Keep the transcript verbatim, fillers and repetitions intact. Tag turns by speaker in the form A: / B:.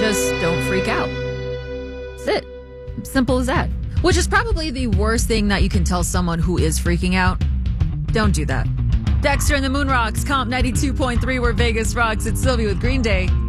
A: Just don't freak out. That's it. Simple as that. Which is probably the worst thing that you can tell someone who is freaking out. Don't do that. Dexter and the Moon Rocks, Comp ninety-two point three, where Vegas rocks. It's Sylvie with Green Day.